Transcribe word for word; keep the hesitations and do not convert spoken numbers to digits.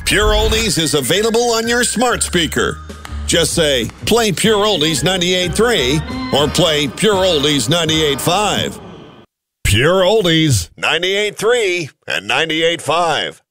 Pure Oldies is available on your smart speaker. Just say, play Pure Oldies ninety-eight point three or play Pure Oldies ninety-eight point five. Pure Oldies ninety-eight point three and ninety-eight point five.